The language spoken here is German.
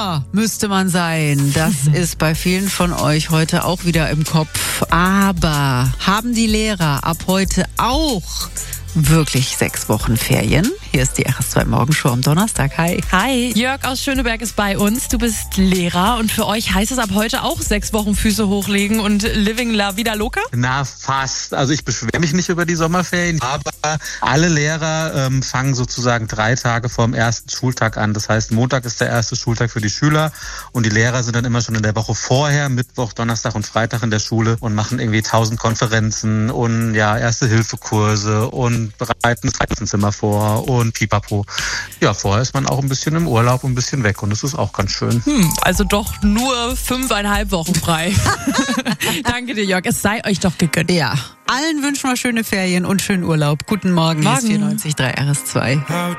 Lehrer müsste man sein. Das ist bei vielen von euch heute auch wieder im Kopf. Aber haben die Lehrer ab heute auch wirklich 6 Wochen Ferien? Hier ist die RS2 Morgenshow am Donnerstag. Hi. Hi. Jörg aus Schöneberg ist bei uns. Du bist Lehrer und für euch heißt es ab heute auch 6 Wochen Füße hochlegen und living la vida loca? Na, fast. Also ich beschwere mich nicht über die Sommerferien, aber alle Lehrer fangen sozusagen 3 Tage vor dem ersten Schultag an. Das heißt, Montag ist der erste Schultag für die Schüler und die Lehrer sind dann immer schon in der Woche vorher, Mittwoch, Donnerstag und Freitag in der Schule und machen irgendwie 1000 Konferenzen und ja, Erste-Hilfe-Kurse und bereiten das Klassenzimmer vor und pipapo. Ja, vorher ist man auch ein bisschen im Urlaub und ein bisschen weg und das ist auch ganz schön. Also doch nur 5,5 Wochen frei. Danke dir, Jörg. Es sei euch doch gegönnt. Ja, allen wünschen wir schöne Ferien und schönen Urlaub. Guten Morgen. Hier ist 94.3 RS2.